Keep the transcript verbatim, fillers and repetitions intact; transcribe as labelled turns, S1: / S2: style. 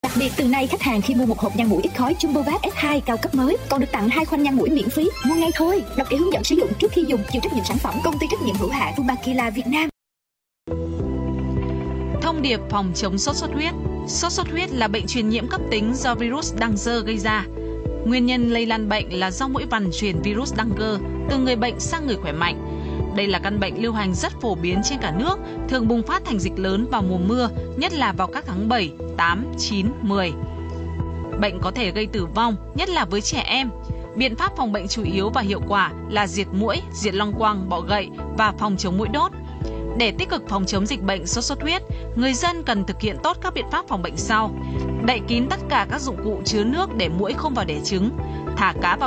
S1: Đặc biệt từ nay khách hàng khi mua một hộp nhang mũi ít khói Jumbovac ét hai cao cấp mới còn được tặng hai khoanh nhang mũi miễn phí. Mua ngay thôi. Đọc kỹ hướng dẫn sử dụng trước khi dùng. Chịu trách nhiệm sản phẩm công ty trách nhiệm hữu hạn Fumakila Việt Nam.
S2: Thông điệp phòng chống sốt xuất huyết. Sốt xuất huyết là bệnh truyền nhiễm cấp tính do virus Danger gây ra. Nguyên nhân lây lan bệnh là do muỗi vằn truyền virus Danger từ người bệnh sang người khỏe mạnh. Đây là căn bệnh lưu hành rất phổ biến trên cả nước, thường bùng phát thành dịch lớn vào mùa mưa, nhất là vào các tháng bảy, tám, chín, mười. Bệnh có thể gây tử vong, nhất là với trẻ em. Biện pháp phòng bệnh chủ yếu và hiệu quả là diệt muỗi, diệt long quăng, bọ gậy và phòng chống muỗi đốt. Để tích cực phòng chống dịch bệnh sốt xuất huyết, người dân cần thực hiện tốt các biện pháp phòng bệnh sau: đậy kín tất cả các dụng cụ chứa nước để muỗi không vào đẻ trứng, thả cá vào